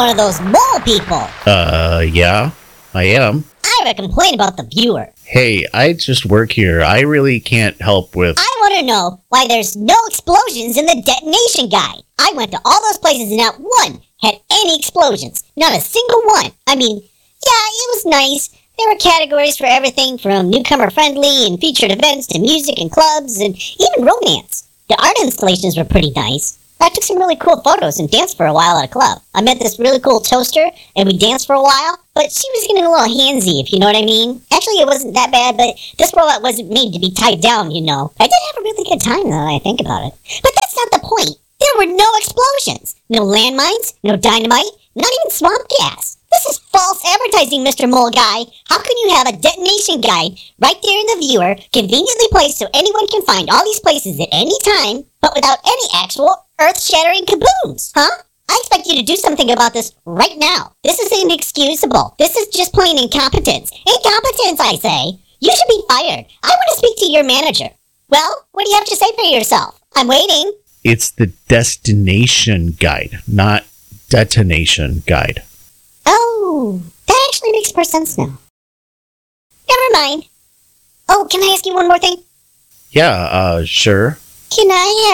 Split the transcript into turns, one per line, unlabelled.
one of those mole people.
Yeah, I am.
I have a complaint about the viewer.
Hey, I just work here. I really can't help with...
I want to know why there's no explosions in the detonation guide. I went to all those places and not one had any explosions. Not a single one. I mean, yeah, it was nice. There were categories for everything from newcomer friendly and featured events to music and clubs and even romance. The art installations were pretty nice. I took some really cool photos and danced for a while at a club. I met this really cool toaster, and we danced for a while, but she was getting a little handsy, if you know what I mean. Actually, it wasn't that bad, but this robot wasn't made to be tied down, you know. I did have a really good time, now that I think about it. But that's not the point. There were no explosions, no landmines, no dynamite, not even swamp gas. This is false advertising, Mr. Mole Guy. How can you have a detonation guide right there in the viewer, conveniently placed so anyone can find all these places at any time, but without any actual earth-shattering kabooms, huh? I expect you to do something about this right now. This is inexcusable. This is just plain incompetence. Incompetence, I say. You should be fired. I want to speak to your manager. Well, what do you have to say for yourself? I'm waiting.
It's the destination guide, not detonation guide.
Oh, that actually makes more sense now. Never mind. Oh, can I ask you one more thing?
Yeah, sure.
Can I